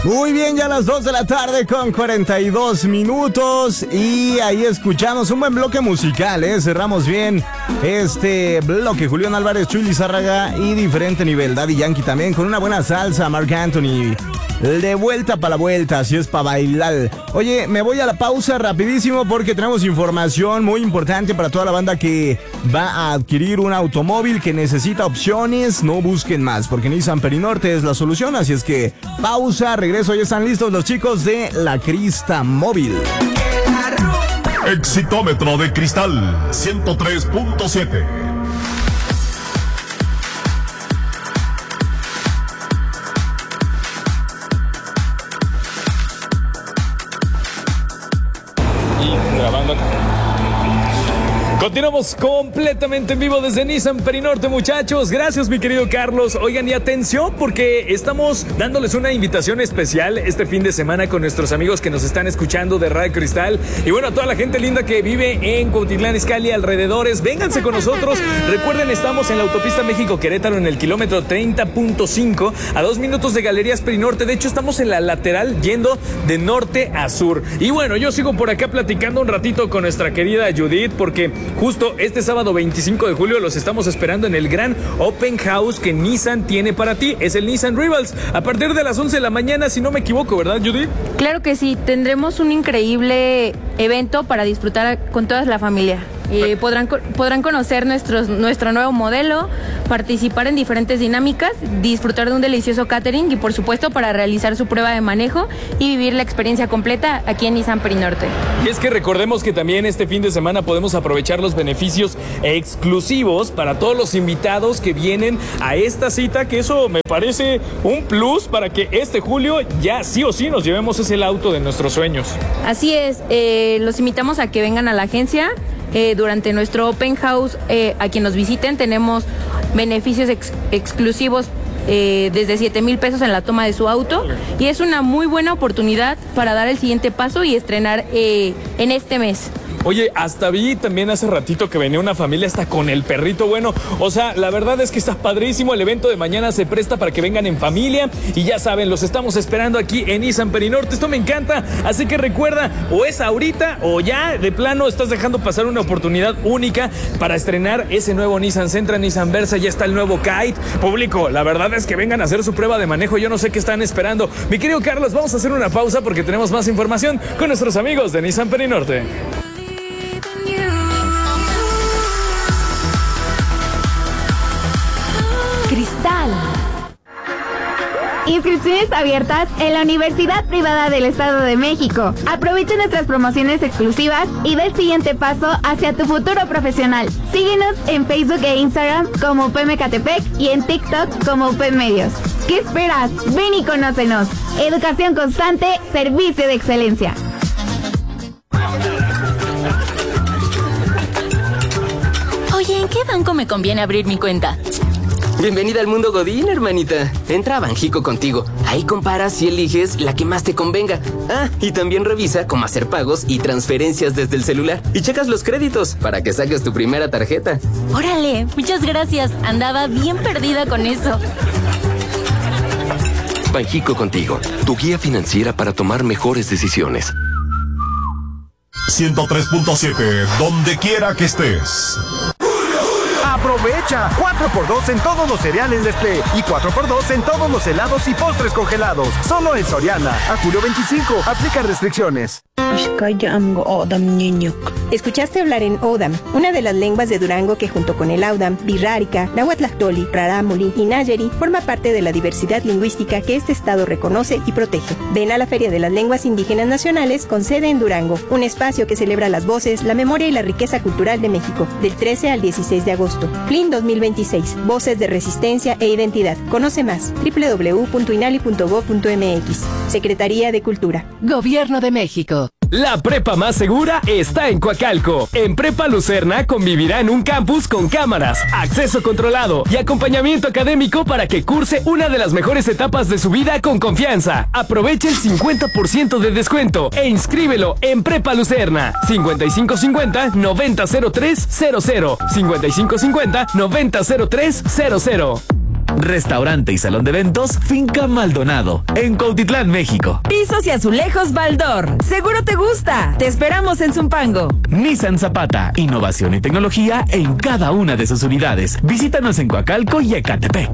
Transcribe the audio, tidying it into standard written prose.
Muy bien, ya a las 2 de la tarde con 42 minutos y ahí escuchamos un buen bloque musical, cerramos bien este bloque. Julián Álvarez, Chuy Lizárraga y Diferente Nivel, Daddy Yankee también con una buena salsa, Marc Anthony. De vuelta para la vuelta, así es para bailar. Oye, me voy a la pausa rapidísimo porque tenemos información muy importante para toda la banda que va a adquirir un automóvil que necesita opciones. No busquen más porque Nissan Perinorte es la solución, así es que pausa, regreso, ya están listos los chicos de La Crista Móvil. Exitómetro de cristal 103.7. Continuamos completamente en vivo desde Nissan Perinorte, muchachos. Gracias, mi querido Carlos. Oigan, y atención, porque estamos dándoles una invitación especial este fin de semana con nuestros amigos que nos están escuchando de Radio Cristal. Y bueno, a toda la gente linda que vive en Cuautitlán Izcalli y alrededores, vénganse con nosotros. Recuerden, estamos en la autopista México-Querétaro en el kilómetro 30.5, a 2 minutos de Galerías Perinorte. De hecho, estamos en la lateral yendo de norte a sur. Y bueno, yo sigo por acá platicando un ratito con nuestra querida Judith, porque justo este sábado 25 de julio los estamos esperando en el gran Open House que Nissan tiene para ti. Es el Nissan Rivals, a partir de las 11 de la mañana, si no me equivoco, ¿verdad, Judith? Claro que sí, tendremos un increíble evento para disfrutar con toda la familia. Podrán conocer nuestro nuevo modelo, participar en diferentes dinámicas, disfrutar de un delicioso catering y por supuesto para realizar su prueba de manejo y vivir la experiencia completa aquí en Nissan Perinorte. Y es que recordemos que también este fin de semana podemos aprovechar los beneficios exclusivos para todos los invitados que vienen a esta cita, que eso me parece un plus para que este julio ya sí o sí nos llevemos ese auto de nuestros sueños. Así es, los invitamos a que vengan a la agencia. Durante nuestro Open House, a quien nos visiten, tenemos beneficios exclusivos desde 7,000 pesos en la toma de su auto. Y es una muy buena oportunidad para dar el siguiente paso y estrenar en este mes. Oye, hasta vi también hace ratito que venía una familia hasta con el perrito. Bueno, o sea, la verdad es que está padrísimo. El evento de mañana se presta para que vengan en familia. Y ya saben, los estamos esperando aquí en Nissan Perinorte. Esto me encanta. Así que recuerda, o es ahorita o ya de plano estás dejando pasar una oportunidad única para estrenar ese nuevo Nissan Sentra, Nissan Versa. Ya está el nuevo Kite. Público, la verdad es que vengan a hacer su prueba de manejo. Yo no sé qué están esperando. Mi querido Carlos, vamos a hacer una pausa porque tenemos más información con nuestros amigos de Nissan Perinorte. Cristal. Inscripciones abiertas en la Universidad Privada del Estado de México. Aprovecha nuestras promociones exclusivas y da el siguiente paso hacia tu futuro profesional. Síguenos en Facebook e Instagram como UPM Ecatepec y en TikTok como UPM Medios. ¿Qué esperas? Ven y conócenos. Educación constante, servicio de excelencia. Oye, ¿en qué banco me conviene abrir mi cuenta? Bienvenida al mundo Godín, hermanita. Entra a Banjico Contigo. Ahí comparas y eliges la que más te convenga. Ah, y también revisa cómo hacer pagos y transferencias desde el celular. Y checas los créditos para que saques tu primera tarjeta. Órale, muchas gracias. Andaba bien perdida con eso. Banjico Contigo, tu guía financiera para tomar mejores decisiones. 103.7, donde quiera que estés. Aprovecha 4x2 en todos los cereales Nestlé y 4x2 en todos los helados y postres congelados. Solo en Soriana. A julio 25. Aplica restricciones. Escuchaste hablar en Odam, una de las lenguas de Durango que junto con el Audam, Birrárica, Nahuatlactoli, Rarámuri y Nayeri forma parte de la diversidad lingüística que este estado reconoce y protege. Ven a la Feria de las Lenguas Indígenas Nacionales con sede en Durango, un espacio que celebra las voces, la memoria y la riqueza cultural de México, del 13 al 16 de agosto. FLIN 2026, Voces de Resistencia e Identidad. Conoce más, www.inali.gov.mx. Secretaría de Cultura. Gobierno de México. La prepa más segura está en Coacalco. En Prepa Lucerna convivirá en un campus con cámaras, acceso controlado y acompañamiento académico para que curse una de las mejores etapas de su vida con confianza. Aprovecha el 50% de descuento e inscríbelo en Prepa Lucerna. 5550-900300. 5550-900300. Restaurante y salón de eventos Finca Maldonado, en Cuautitlán, México. Pisos y azulejos Baldor. Seguro te gusta. Te esperamos en Zumpango. Nissan Zapata, innovación y tecnología en cada una de sus unidades. Visítanos en Coacalco y Ecatepec.